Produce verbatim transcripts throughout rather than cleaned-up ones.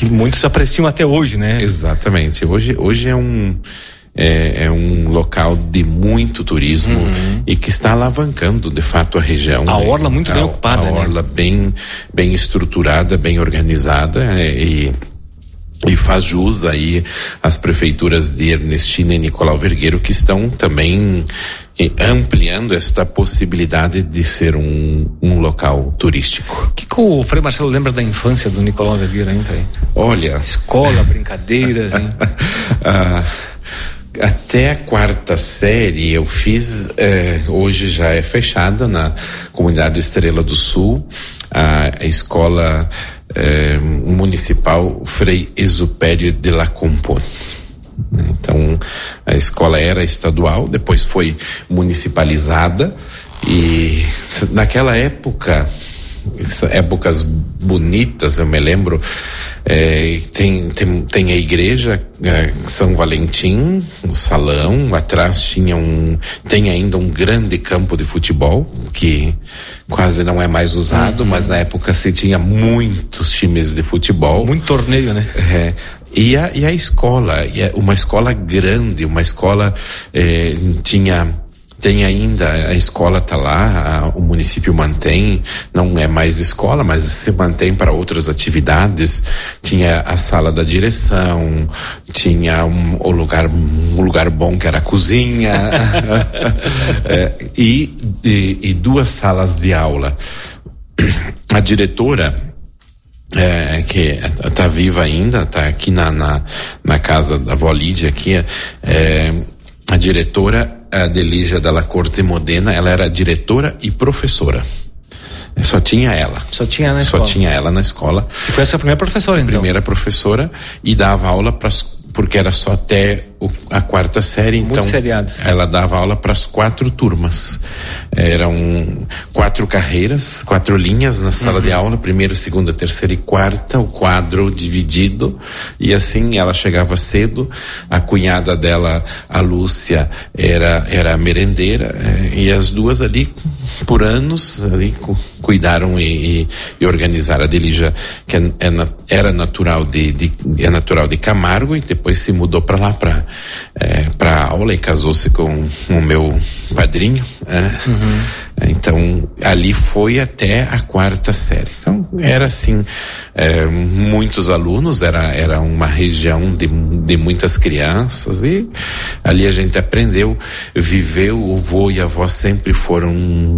Que muitos apreciam até hoje, né? Exatamente. Hoje, hoje é um é, é um local de muito turismo, uhum. e que está alavancando de fato a região. A né? orla muito a, bem ocupada, a né? A orla bem, bem estruturada, bem organizada, é, e E faz jus aí às prefeituras de Ernestina e Nicolau Vergueiro, que estão também ampliando esta possibilidade de ser um, um local turístico. O que, que o Frei Marcelo lembra da infância do Nicolau Vergueiro, hein, Frei? Olha... Escola, brincadeiras, hein? ah, até a quarta série eu fiz, eh, hoje já é fechada na comunidade Estrela do Sul, a, a escola eh, municipal Frei Exupério de la Componte. Então a escola era estadual, depois foi municipalizada, e naquela época, épocas bonitas, eu me lembro, é, tem, tem, tem a igreja é, São Valentim, o salão, atrás tinha um, tem ainda um grande campo de futebol, que quase não é mais usado, uhum. mas na época se tinha muitos times de futebol. Muito torneio, né? É, e, a, e a escola, uma escola grande, uma escola, é, tinha... Tem ainda, a escola está lá, a, o município mantém, não é mais escola, mas se mantém para outras atividades. Tinha a sala da direção, tinha um, o lugar, um lugar bom que era a cozinha, é, e, e, e duas salas de aula. A diretora, É, que está viva ainda, está aqui na, na, na casa da avó Lídia, aqui, é, a diretora a Delígia Della Corte Modena, ela era diretora e professora. Só tinha ela. Só tinha ela na Só escola. tinha ela na escola. E foi essa primeira professora, então? Primeira professora, e dava aula para, porque era só até o, a quarta série, Muito então seriado. Ela dava aula para as quatro turmas. Eram quatro carreiras, quatro linhas na sala uhum. de aula, primeiro, segunda, terceira e quarta, o quadro dividido, e assim ela chegava cedo. A cunhada dela, a Lúcia, era, era a merendeira, é, e as duas ali, por anos, ali cu, cuidaram e, e, e organizaram. A Delígia, que é, é, era natural de, de, é natural de Camargo, e depois se mudou para lá, para é, para aula, e casou-se com o meu padrinho, é. Uhum. Então ali foi até a quarta série. Então era assim, é, muitos alunos, era, era uma região de, de muitas crianças, e ali a gente aprendeu, viveu. O vô e a avó sempre foram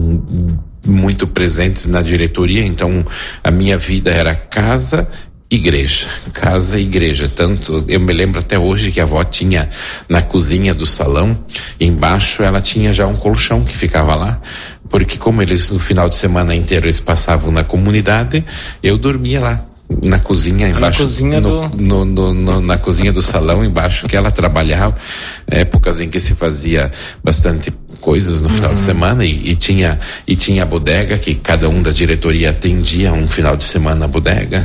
muito presentes na diretoria, então a minha vida era casa, igreja, casa e igreja. Tanto, eu me lembro até hoje que a avó tinha na cozinha do salão, embaixo ela tinha já um colchão que ficava lá, porque como eles no final de semana inteiro eles passavam na comunidade, eu dormia lá na cozinha embaixo, na cozinha no, do... no, no, no, na cozinha do salão embaixo, que ela trabalhava, épocas em que se fazia bastante coisas no final uhum. de semana, e, e tinha e tinha a bodega, que cada um da diretoria atendia um final de semana a bodega.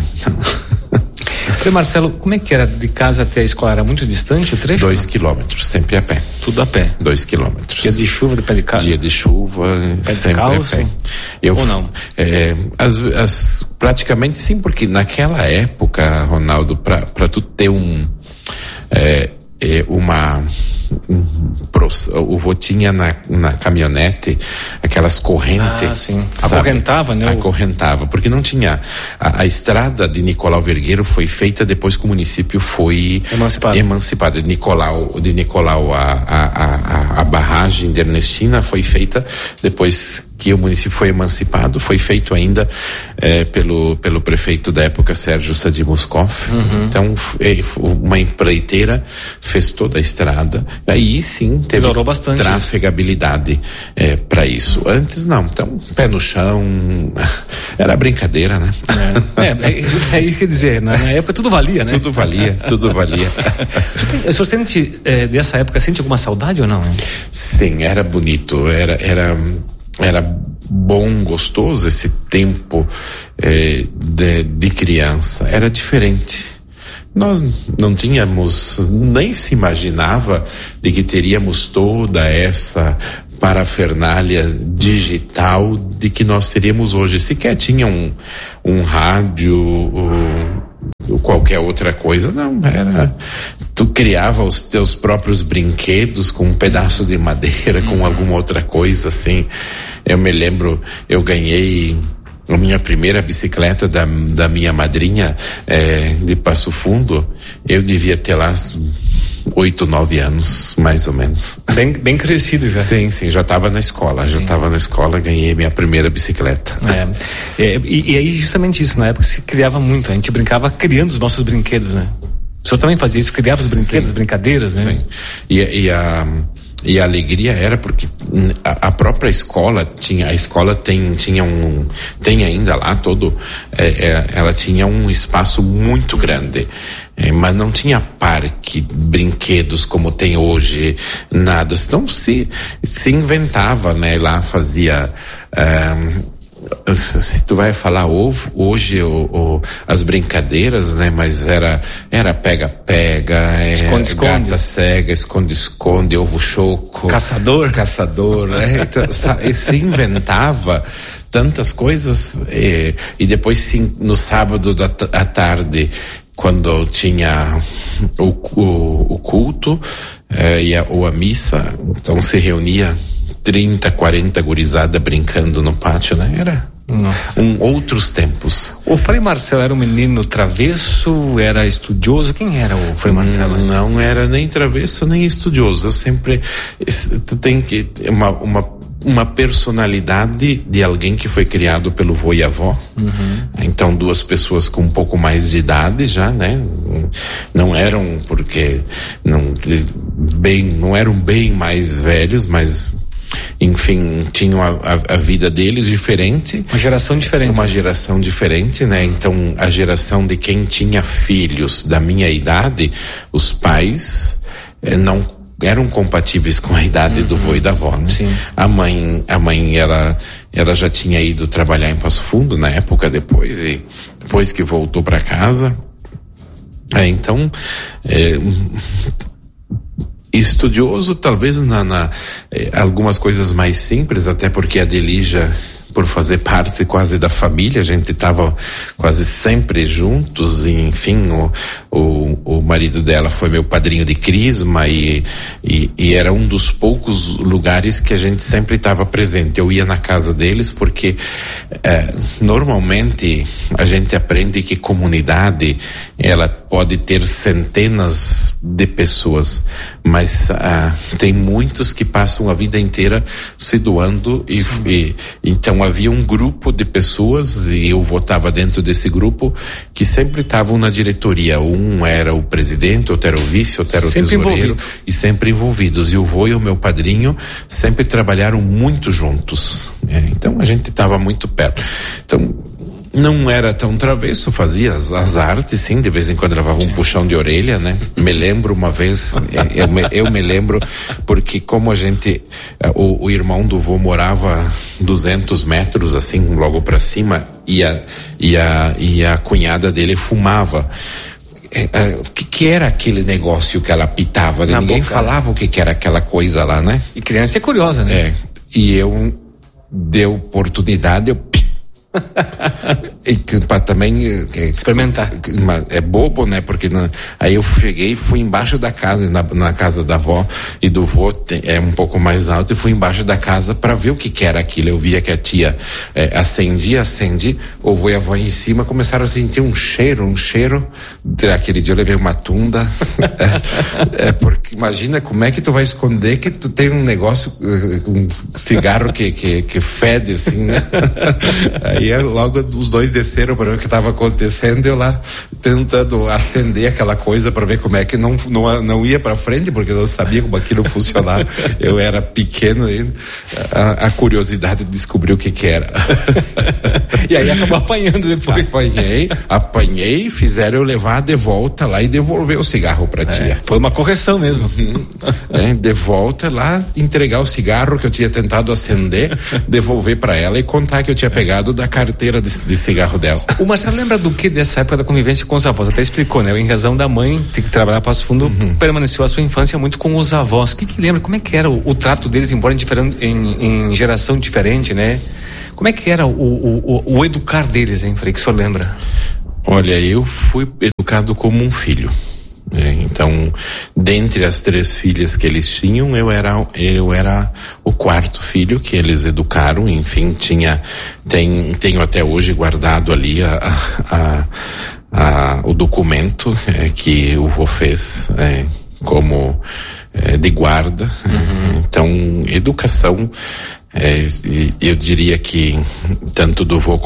Frei Marcelo, como é que era de casa até a escola? Era muito distante o trecho? Dois quilômetros, sempre a pé. Tudo a pé? Dois quilômetros. Dia de chuva, de pé de casa? Dia de chuva, pé sempre descalço? a pé. Eu, Ou não? É, as, as, praticamente sim, porque naquela época, Ronaldo, para para tu ter um é, é, uma o vô tinha na, na caminhonete aquelas correntes. Ah, sim. Acorrentava, né? Acorrentava, porque não tinha. A, a estrada de Nicolau Vergueiro foi feita depois que o município foi emancipado. emancipado. De Nicolau, de Nicolau a, a, a, a barragem de Ernestina foi feita depois que o município foi emancipado, foi feito ainda eh, pelo, pelo prefeito da época, Sérgio Sadi Muscoff. Uhum. Então, foi uma empreiteira, fez toda a estrada, aí sim teve bastante trafegabilidade eh, para isso. Antes não, então pé no chão, era brincadeira, né? É, é, é isso aí, quer dizer, na, na época tudo valia, né? Tudo valia, tudo valia. O senhor sente, eh, dessa época, sente alguma saudade ou não? Hein? Sim, era bonito, era, era era bom, gostoso esse tempo eh, de, de criança, era diferente. Nós não tínhamos, nem se imaginava de que teríamos toda essa parafernália digital de que nós teríamos hoje. Sequer tinha um, um rádio, um, qualquer outra coisa, não, era, tu criava os teus próprios brinquedos com um pedaço de madeira, uhum. com alguma outra coisa, assim. Eu me lembro, eu ganhei a minha primeira bicicleta da, da minha madrinha, é, de Passo Fundo, eu devia ter lá oito, nove anos, mais ou menos. Bem, bem crescido já. Sim, sim, já estava na escola, já estava na escola, ganhei minha primeira bicicleta. É, é, e, e aí justamente isso, na época se criava muito, a gente brincava criando os nossos brinquedos, né? O senhor também fazia isso, criava os brinquedos, sim. brincadeiras, né? Sim, e, e a... E a alegria era porque a, a própria escola tinha, a escola tem, tinha um, tem ainda lá todo, é, é, ela tinha um espaço muito grande, é, mas não tinha parque, brinquedos como tem hoje, nada. Então se, se inventava, né? Lá fazia, um, se tu vai falar ovo, hoje o, o, as brincadeiras, né? Mas era era pega-pega, esconde, esconde. Gata cega, esconde-esconde, ovo choco, caçador, caçador, né? Então, se inventava tantas coisas e, e depois sim, no sábado da, à tarde, quando tinha o, o, o culto eh, e a, ou a missa, então se reunia trinta, quarenta gurizada brincando no pátio, né? Era um, outros tempos. O Frei Marcelo era um menino travesso, era estudioso? Quem era o Frei Marcelo? Não, não era nem travesso nem estudioso. Eu sempre, tu tem que uma, uma uma personalidade de alguém que foi criado pelo vô e avó. Uhum. Então duas pessoas com um pouco mais de idade já, né? Não eram porque não bem, não eram bem mais velhos, mas enfim, tinham a, a, a vida deles diferente. Uma geração diferente. Uma geração diferente, né? Então, a geração de quem tinha filhos da minha idade, os pais eh, não eram compatíveis com a idade uhum. do vô e da avó, né? Sim. A mãe, a mãe, ela, ela já tinha ido trabalhar em Passo Fundo na época depois, e depois que voltou para casa. É, então, é, estudioso, talvez na, na eh, algumas coisas mais simples, até porque a Delígia, por fazer parte quase da família, a gente estava quase sempre juntos, e, enfim, o, o, o marido dela foi meu padrinho de crisma e, e, e era um dos poucos lugares que a gente sempre estava presente. Eu ia na casa deles porque eh, normalmente a gente aprende que comunidade ela pode ter centenas de pessoas, mas ah, tem muitos que passam a vida inteira se doando e, e então havia um grupo de pessoas, e eu votava dentro desse grupo, que sempre estavam na diretoria. Um era o presidente, outro era o vice, outro era o sempre tesoureiro, envolvido. E sempre envolvidos. E o vô e o meu padrinho sempre trabalharam muito juntos. É, então a gente estava muito perto. Então não era tão travesso, fazia as, as artes, sim, de vez em quando levava um puxão de orelha, né? Me lembro uma vez, eu me, eu me lembro, porque como a gente, o, o irmão do vô morava duzentos metros, assim, logo pra cima, e a, e a, e a cunhada dele fumava. É, é, o que, que era aquele negócio que ela pitava? Na Ninguém boca, falava o que, que era aquela coisa lá, né? E criança é curiosa, né? É, e eu, deu oportunidade, eu e que para também que, experimentar que, é bobo, né? Porque na, aí eu cheguei e fui embaixo da casa, na, na casa da avó e do vô, tem, é um pouco mais alto, e fui embaixo da casa para ver o que que era aquilo. Eu via que a tia é, acendia, acendi, o vô e a avó em cima começaram a sentir um cheiro, um cheiro. Aquele dia eu levei uma tunda. é, é porque imagina como é que tu vai esconder que tu tem um negócio, um cigarro que, que, que fede assim, né? Aí E logo os dois desceram para ver o que estava acontecendo, eu lá tentando acender aquela coisa para ver como é que não, não, não ia para frente, porque eu não sabia como aquilo funcionava. Eu era pequeno e a, a curiosidade de descobrir o que que era. E aí acabou apanhando depois. Apanhei, apanhei, fizeram eu levar de volta lá e devolver o cigarro para a tia. É, foi uma correção mesmo. Uhum. É, de volta lá, entregar o cigarro que eu tinha tentado acender, devolver para ela e contar que eu tinha pegado da carteira de, de cigarro dela. O Marcelo lembra do que dessa época da convivência com os avós? Até explicou, né? Em razão da mãe ter que trabalhar para Passo Fundo, uhum. permaneceu a sua infância muito com os avós. O que que lembra? Como é que era o, o trato deles, embora em, em, em geração diferente, né? Como é que era o, o, o, o educar deles, hein, Frei, que o senhor lembra? Olha, eu fui educado como um filho. É, então, dentre as três filhas que eles tinham, eu era, eu era o quarto filho que eles educaram. Enfim, tinha, tem, tenho até hoje guardado ali a, a, a, o documento é, que o vô fez é, como é, de guarda. Uhum. Então, educação, é, eu diria que tanto do vô